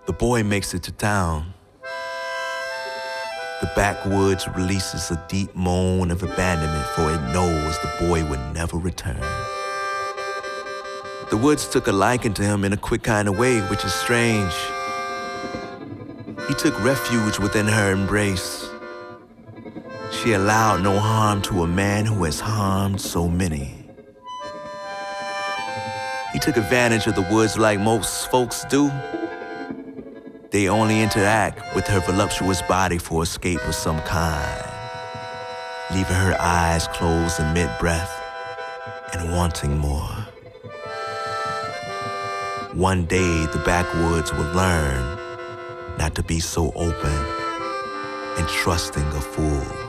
The boy makes it to town. The backwoods releases a deep moan of abandonment, for it knows the boy would never return. The woods took a liking to him in a quick kind of way, which is strange. He took refuge within her embrace. She allowed no harm to a man who has harmed so many. He took advantage of the woods like most folks do. They only interact with her voluptuous body for escape of some kind, leaving her eyes closed in mid-breath and wanting more. One day, the backwoods will learn not to be so open and trusting a fool.